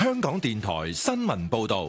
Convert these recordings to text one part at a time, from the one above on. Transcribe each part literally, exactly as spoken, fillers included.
香港電台新聞報道。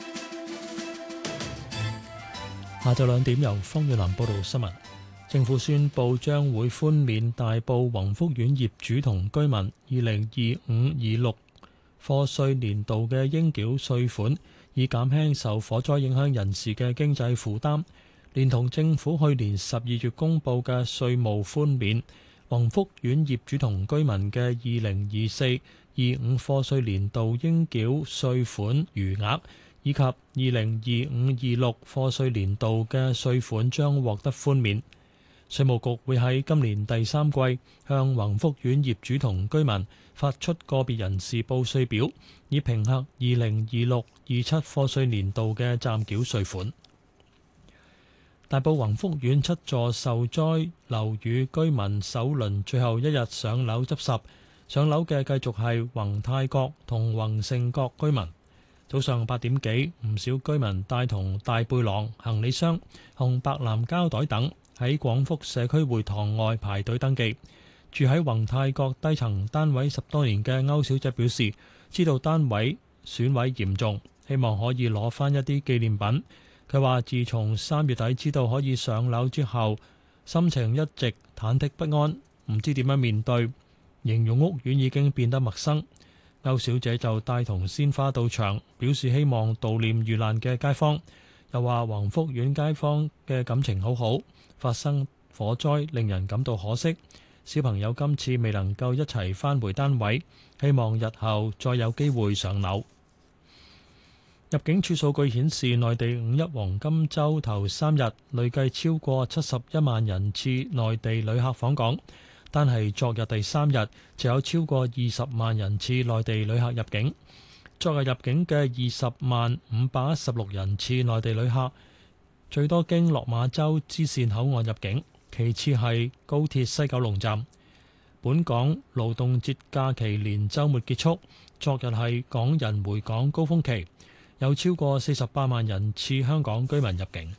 下晝兩點由方遠南報道新聞。政府宣布將會寬免大埔宏福苑業主同居民二零二五二六課稅年度嘅應繳稅款，以減輕受火災影響人士嘅經濟負擔。連同政府去年十二月公布嘅稅務寬免，宏福苑業主同居民嘅二零二四二五課稅年度應繳稅款餘額，以及二零二五二六課稅年度嘅稅款將獲得寬免。稅務局會喺今年第三季向宏福苑業主同居民發出個別人士報稅表，以評核二零二六二七課稅年度嘅暫繳稅款。大埔宏福苑七座受災樓宇居民首輪最後一日上樓執拾，上樓嘅繼續係宏泰閣同宏盛閣居民。早上八點幾，唔少居民帶同大背囊、行李箱、紅白藍膠袋等，喺廣福社區會堂外排隊登記。住喺宏泰閣低層單位十多年嘅歐小姐表示，知道單位損毀嚴重，希望可以攞返一啲紀念品。佢話自從三月底知道可以上樓之後，心情一直忐忑不安，唔知點樣面對，形容屋苑已經變得陌生。歐小姐就帶同鮮花到場，表示希望悼念遇難嘅街坊。又話宏福苑街坊嘅感情好好，發生火災令人感到可惜。小朋友今次未能夠一齊返回單位，希望日後再有機會上樓。入境處數據顯示，內地五一黃金週頭三日累計超過七十一萬人次內地旅客訪港，單係昨日第三日就有超過二十萬人次內地旅客入境。昨日入境嘅二十萬五百一十六人次內地旅客，最多經落馬洲支線口岸入境，其次係高鐵西九龍站。本港勞動節假期連週末結束，昨日係港人回港高峰期，有超過四十八萬人次香港居民入境。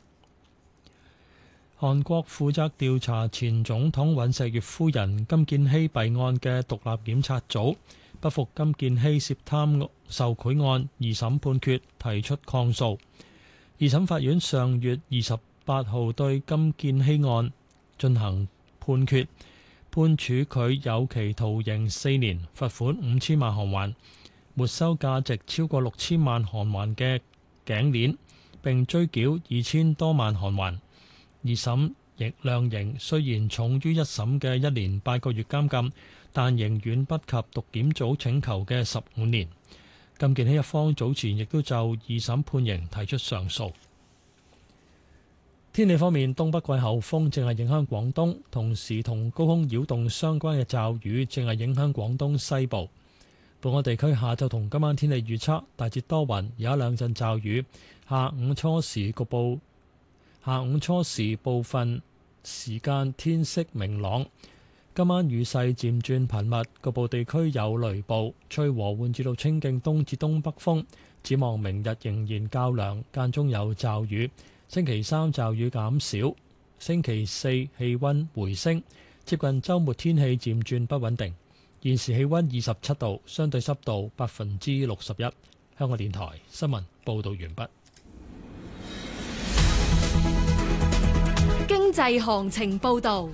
韓國負責調查前總統尹錫悅夫人金建希弊案嘅獨立檢察組不服金建希涉貪受賄案二審判決，提出抗訴。二審法院上月二十八號對金建希案進行判決，判處佢有期徒刑四年，罰款五千萬韓元，沒收價值超過六千萬韓元嘅頸鏈，並追繳二千多萬韓元。二審亦量刑雖然重於一審嘅一年八個月監禁，但仍遠不及獨檢組請求嘅十五年。金建希一方早前亦都就二審判刑提出上訴。天氣方面，東北季候風正係影響廣東，同時同高空擾動相關嘅驟雨正係影響廣東西部。本港地區下晝同今晚天氣預測大致多雲，有一兩陣驟雨。下午初時局部下午初時部分時間天色明朗。今晚雨勢漸轉頻密，局部地區有雷暴，吹和緩至到清勁東至東北風。展望明日仍然較涼，間中有驟雨。星期三驟雨減少，星期四氣溫回升，接近週末天氣漸轉不穩定。現時氣溫二十七度，相對濕度百分之六十一。香港電台新聞報道完畢。 經濟行情報道。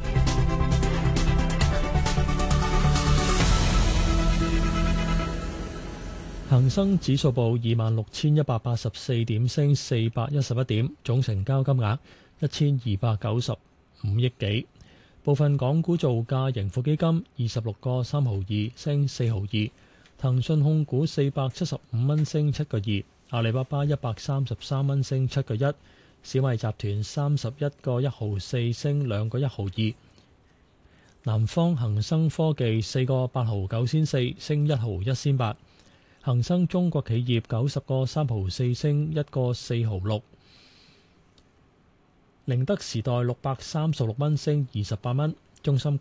恒生指數報二萬六千一百八十四點，升四百一十一點，總成交金額一千二百九十五億幾。部分港股造價，盈富基金二十六個三毫二，升四毫二；騰訊控股四百七十五蚊，升七個二；阿里巴巴一百三十三蚊，升七個一；小米集團三十一個一毫四，升兩個一毫二；南方恒生科技四個八毫九仙四，升一毫一仙八；恒生中國企業九十個三毫四，升一個四毫六；寧德時代六百三十六蚊，升二十八蚊；中芯